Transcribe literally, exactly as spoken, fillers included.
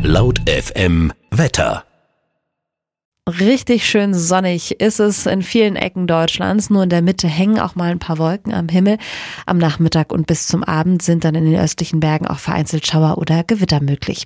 Laut F M Wetter. Richtig schön sonnig ist es in vielen Ecken Deutschlands. Nur in der Mitte hängen auch mal ein paar Wolken am Himmel. Am Nachmittag und bis zum Abend sind dann in den östlichen Bergen auch vereinzelt Schauer oder Gewitter möglich.